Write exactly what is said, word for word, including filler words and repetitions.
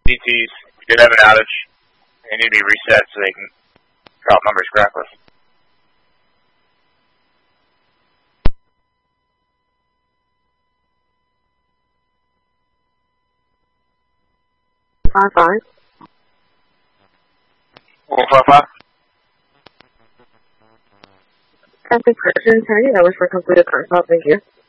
D Ts did have an outage. They need to be reset so they can drop numbers correctly. Five five. One five five. Traffic person, can I get numbers for completed car stop? Thank you.